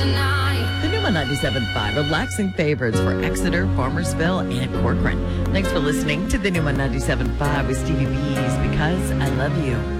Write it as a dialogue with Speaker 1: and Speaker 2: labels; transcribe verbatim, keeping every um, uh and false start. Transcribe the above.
Speaker 1: The Numa ninety-seven point five, relaxing favorites for Exeter, Farmersville, and Corcoran. Thanks for listening to the Numa ninety-seven point five with Stevie B's Because I Love You.